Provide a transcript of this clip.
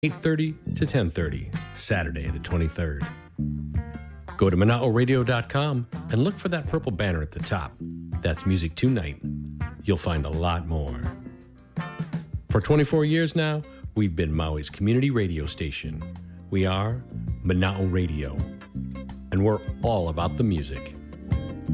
8:30 to 10:30, Saturday the 23rd. Go to ManaoRadio.com and look for that purple banner at the top. That's Music Tonight. You'll find a lot more. For 24 years now, we've been Maui's community radio station. We are Manao Radio, and we're all about the music.